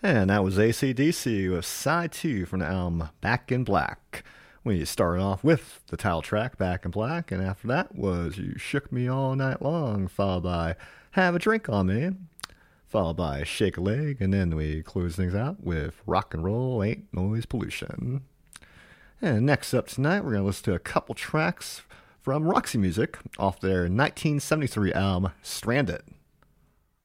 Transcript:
And that was AC/DC with Side 2 from the album Back in Black. We started off with the title track, Back in Black, and after that was You Shook Me All Night Long, followed by Have a Drink on Me, followed by Shake a Leg, and then we close things out with Rock and Roll Ain't Noise Pollution. And next up tonight, we're going to listen to a couple tracks from Roxy Music off their 1973 album, Stranded.